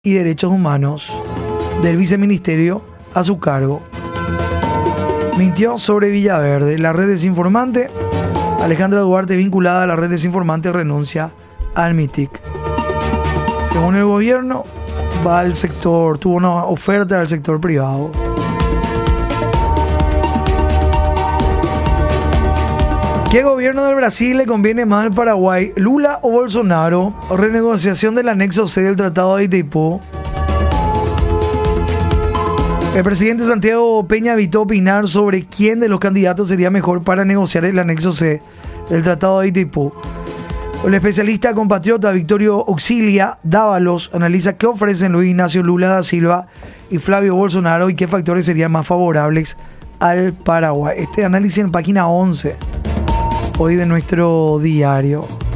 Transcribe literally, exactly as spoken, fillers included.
y Derechos Humanos del Viceministerio a su cargo. Mintió sobre Villaverde. La red desinformante, Alejandra Duarte, vinculada a la red desinformante, renuncia al MITIC. Según el gobierno, va al sector, tuvo una oferta del sector privado. ¿Qué gobierno del Brasil le conviene más al Paraguay, Lula o Bolsonaro? Renegociación del anexo C del Tratado de Itaipú. El presidente Santiago Peña evitó opinar sobre quién de los candidatos sería mejor para negociar el anexo C del Tratado de Itaipú. El especialista compatriota Victorio Auxilia Dávalos analiza qué ofrecen Luis Ignacio Lula da Silva y Flavio Bolsonaro y qué factores serían más favorables al Paraguay. Este análisis en página once hoy de nuestro diario.